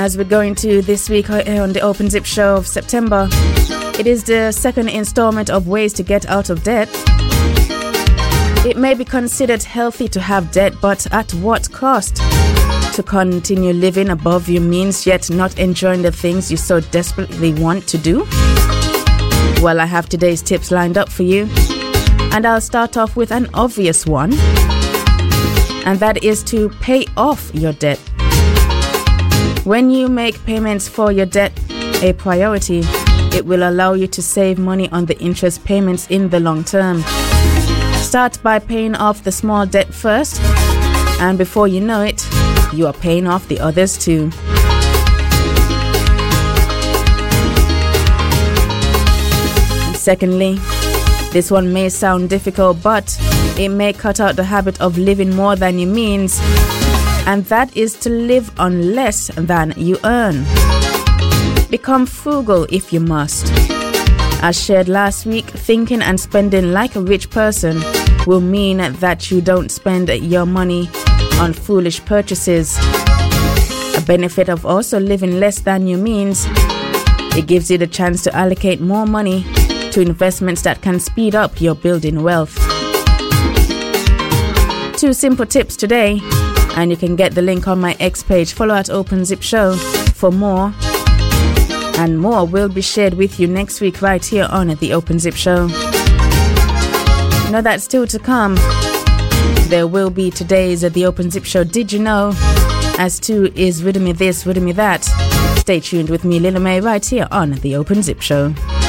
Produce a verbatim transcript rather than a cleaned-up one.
as we go into this week on the Open Zip Show of September. It is the second installment of Ways to Get Out of Debt. It may be considered healthy to have debt, but at what cost? To continue living above your means yet not enjoying the things you so desperately want to do? Well, I have today's tips lined up for you, and I'll start off with an obvious one, and that is to pay off your debt. When you make payments for your debt a priority, it will allow you to save money on the interest payments in the long term. Start by paying off the small debt first, and before you know it, you are paying off the others too. And secondly, this one may sound difficult, but it may cut out the habit of living more than your means, and that is to live on less than you earn. Become frugal if you must. As shared last week, thinking and spending like a rich person will mean that you don't spend your money on foolish purchases. A benefit of also living less than your means, it gives you the chance to allocate more money to investments that can speed up your building wealth. Two simple tips today, and you can get the link on my X page. Follow at Open Zip Show for more, and more will be shared with you next week right here on the Open Zip Show. You know that's still to come. There will be today's at the Open Zip Show Did You Know? As two is Riddle Me This, Riddle Me That. Stay tuned with me, Lila May, right here on the Open Zip Show.